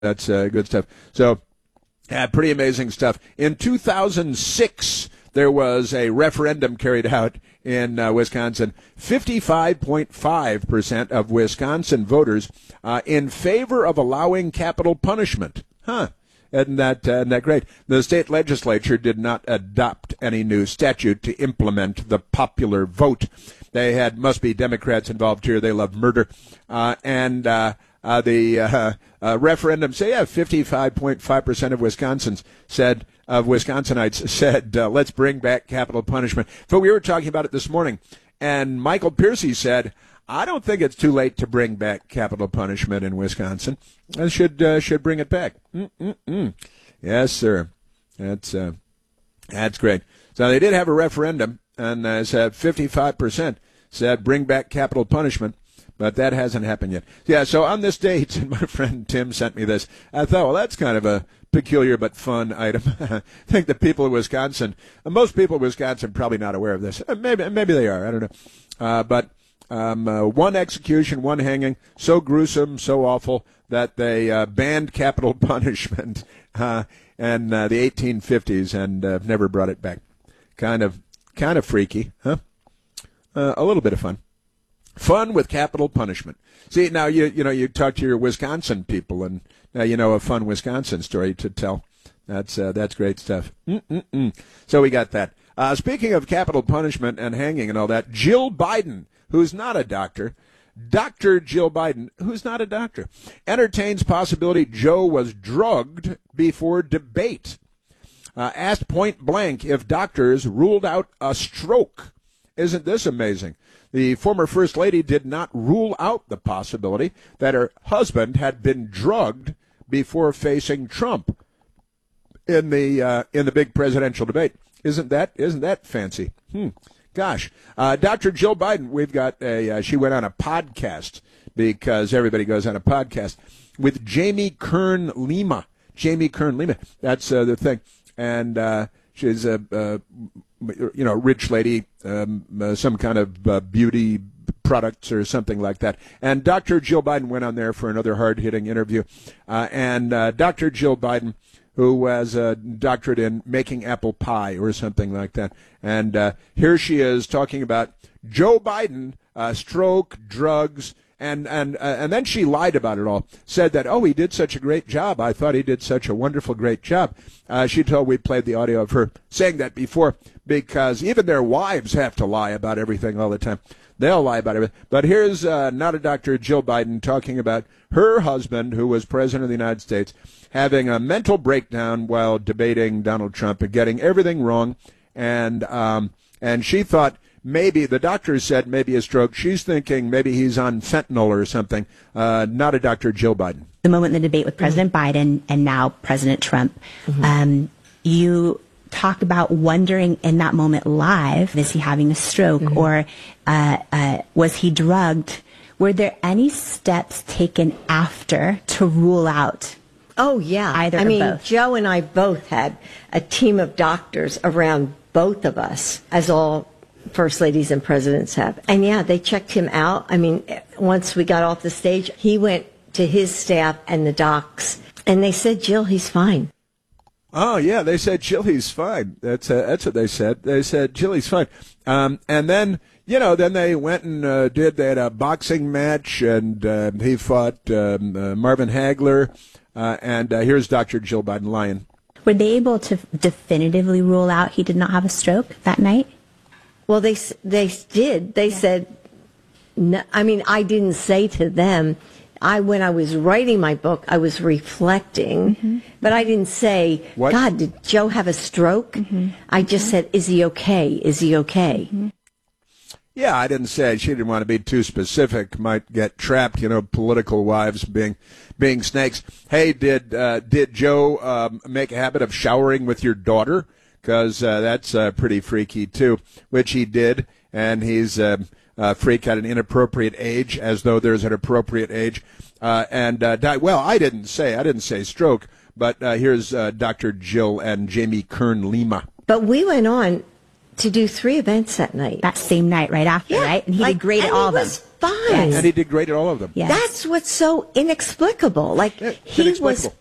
That's good stuff. So, pretty amazing stuff. In 2006, there was a referendum carried out in Wisconsin. 55.5% of Wisconsin voters in favor of allowing capital punishment. Huh. Isn't that great? The state legislature did not adopt any new statute to implement the popular vote. They must be Democrats involved here. They love murder. The referendum say, 55.5% of Wisconsinites said, let's bring back capital punishment. But we were talking about it this morning, and Michael Piercy said, I don't think it's too late to bring back capital punishment in Wisconsin. I should bring it back. Yes, sir. That's great. So they did have a referendum, and said 55% said bring back capital punishment, but that hasn't happened yet. Yeah, so on this date, and my friend Tim sent me this, I thought, well, that's kind of a peculiar but fun item. I think the people of Wisconsin, most people in Wisconsin, probably not aware of this. Maybe they are. I don't know. But one execution, one hanging, so gruesome, so awful that they banned capital punishment in the 1850s and never brought it back. Kind of freaky, huh? A little bit of fun. Fun with capital punishment. See, now you talk to your Wisconsin people, and now you know a fun Wisconsin story to tell. That's great stuff. So we got that. Speaking of capital punishment and hanging and all that, Jill Biden, who's not a doctor, Dr. Jill Biden, who's not a doctor, entertains possibility Joe was drugged before debate. Asked point blank if doctors ruled out a stroke. Isn't this amazing? The former First Lady did not rule out the possibility that her husband had been drugged before facing Trump in the big presidential debate. Isn't that fancy? Gosh. Dr. Jill Biden, we've got she went on a podcast, because everybody goes on a podcast, with Jamie Kern Lima. Jamie Kern Lima. That's the thing. And she's a rich lady, some kind of beauty products or something like that. And Dr. Jill Biden went on there for another hard-hitting interview. And Dr. Jill Biden, who has a doctorate in making apple pie or something like that. And here she is talking about Joe Biden, stroke, drugs, and then she lied about it all. Said that, he did such a great job. I thought he did such a wonderful, great job. She told we played the audio of her saying that before, because even their wives have to lie about everything all the time. They'll lie about everything. But here's not a doctor, Jill Biden, talking about her husband, who was president of the United States, having a mental breakdown while debating Donald Trump and getting everything wrong. And she thought maybe, the doctor said maybe a stroke. She's thinking maybe he's on fentanyl or something. Not a Dr. Jill Biden. The moment in the debate with President Biden and now President Trump, you talked about wondering in that moment live, is he having a stroke or was he drugged? Were there any steps taken after to rule out? Oh, yeah. Either or both? Joe and I both had a team of doctors around both of us, as all first ladies and presidents have. And, yeah, they checked him out. I mean, once we got off the stage, he went to his staff and the docs, and they said, Jill, he's fine. Oh, yeah, they said Jill, he's fine. That's what they said. They said Jill, he's fine. And then, then they went and they had a boxing match, and he fought Marvin Hagler. And here's Dr. Jill Biden lying. Were they able to definitively rule out he did not have a stroke that night? Well, they did. They said, no, I mean, I didn't say to them, when I was writing my book, I was reflecting, but I didn't say, what? God, did Joe have a stroke? I just said, is he okay? Is he okay? Yeah, I didn't say. She didn't want to be too specific. Might get trapped, political wives being snakes. Hey, did Joe make a habit of showering with your daughter? Because that's pretty freaky, too, which he did, and he's freak at an inappropriate age, as though there's an appropriate age. Well, I didn't say stroke, but here's Dr. Jill and Jamie Kern Lima. But we went on to do 3 events that night. That same night, right after, right? And he did great at all of them. fine. And he did great at all of them. Yes. That's what's so inexplicable. Like, he was inexplicable.